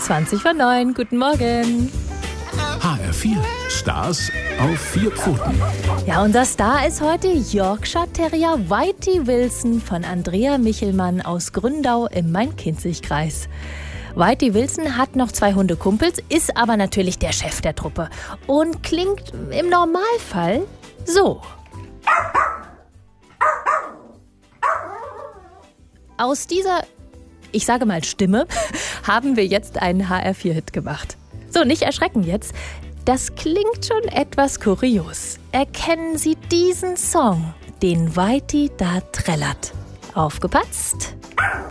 20:09. Guten Morgen. HR4, Stars auf 4 Pfoten. Ja, unser Star ist heute Yorkshire Terrier Whitey Wilson von Andrea Michelmann aus Gründau im Main-Kinzig-Kreis. Whitey Wilson hat noch 2 Hundekumpels, ist aber natürlich der Chef der Truppe und klingt im Normalfall so. Aus dieser, ich sage mal Stimme, haben wir jetzt einen HR4-Hit gemacht. So, nicht erschrecken jetzt. Das klingt schon etwas kurios. Erkennen Sie diesen Song, den Whitey da trällert? Aufgepasst!